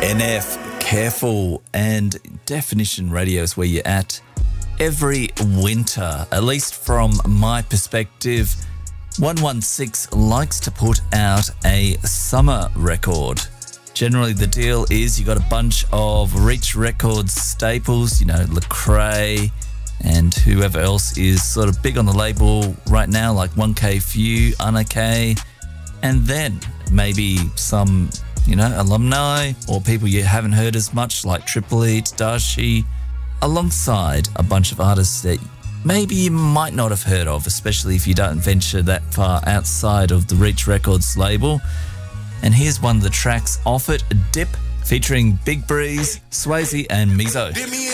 NF, careful, and Definition Radio is where you're at. Every winter, at least from my perspective, 116 likes to put out a summer record. Generally, the deal is you got a bunch of Reach Records staples, you know, Lecrae and whoever else is sort of big on the label right now, like 1K Few, Anna-K, and then maybe some, you know, alumni or people you haven't heard as much, like Triple E, Tadashi, alongside a bunch of artists that maybe you might not have heard of, especially if you don't venture that far outside of the Reach Records label. And here's one of the tracks off it, Dip, featuring Big Breeze, Swayze and Mizo.